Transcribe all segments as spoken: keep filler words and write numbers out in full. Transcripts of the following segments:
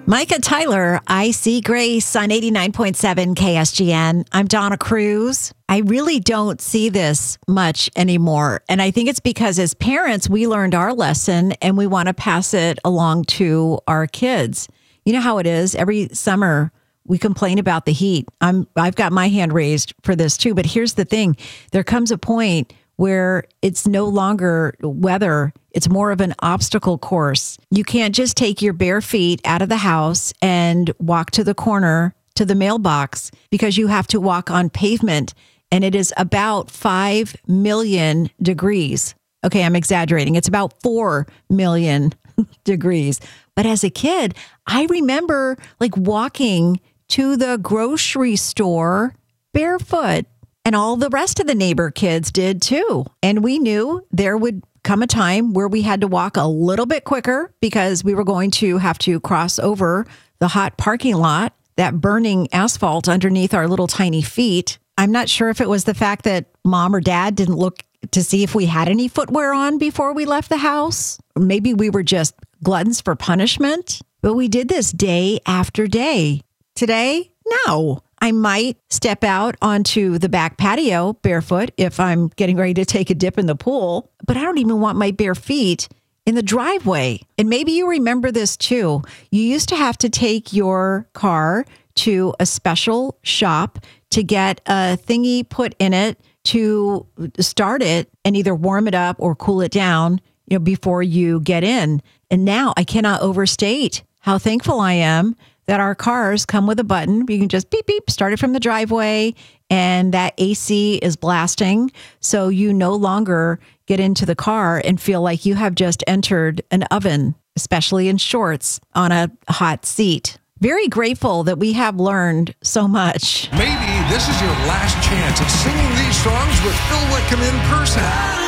Micah Tyler, I See Grace on eighty-nine point seven K S G N. I'm Donna Cruz. I really don't see this much anymore. And I think it's because as parents, we learned our lesson and we want to pass it along to our kids. You know how it is. Every summer we complain about the heat. I'm, I've got my hand raised for this too. But here's the thing. There comes a point where it's no longer weather. It's more of an obstacle course. You can't just take your bare feet out of the house and walk to the corner to the mailbox because you have to walk on pavement. And it is about five million degrees. Okay, I'm exaggerating. It's about four million degrees. But as a kid, I remember like walking to the grocery store barefoot. And all the rest of the neighbor kids did too. And we knew there would come a time where we had to walk a little bit quicker because we were going to have to cross over the hot parking lot, that burning asphalt underneath our little tiny feet. I'm not sure if it was the fact that mom or dad didn't look to see if we had any footwear on before we left the house. Maybe we were just gluttons for punishment. But we did this day after day. Today, no. I might step out onto the back patio barefoot if I'm getting ready to take a dip in the pool, but I don't even want my bare feet in the driveway. And maybe you remember this too. You used to have to take your car to a special shop to get a thingy put in it to start it and either warm it up or cool it down, you know, before you get in. And now I cannot overstate how thankful I am that our cars come with a button. You can just beep, beep, start it from the driveway, and that A C is blasting. So you no longer get into the car and feel like you have just entered an oven, especially in shorts on a hot seat. Very grateful that we have learned so much. Maybe this is your last chance at singing these songs with Phil Wickham in person.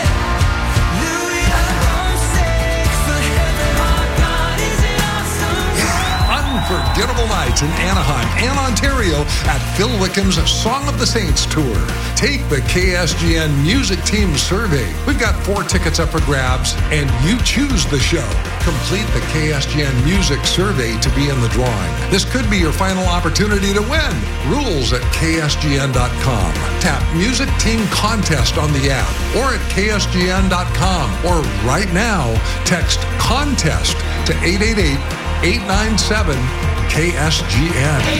Unforgettable nights in Anaheim and Ontario at Phil Wickham's Song of the Saints Tour. Take the K S G N Music Team Survey. We've got four tickets up for grabs, and you choose the show. Complete the K S G N Music Survey to be in the drawing. This could be your final opportunity to win. Rules at K S G N dot com. Tap Music Team Contest on the app or at K S G N dot com. Or right now, text CONTEST to eight eight eight, eight nine seven, K S G N.